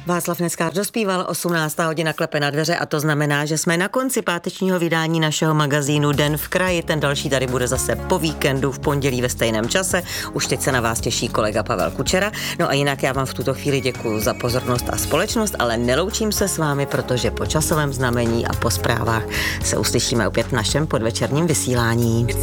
Václav dneska dospíval, 18. hodina klepe na dveře a to znamená, že jsme na konci pátečního vydání našeho magazínu Den v kraji. Ten další tady bude zase po víkendu v pondělí ve stejném čase. Už teď se na vás těší kolega Pavel Kučera. No a jinak já vám v tuto chvíli děkuju za pozornost a společnost, ale neloučím se s vámi, protože po časovém znamení a po zprávách se uslyšíme opět v našem podvečerním vysílání.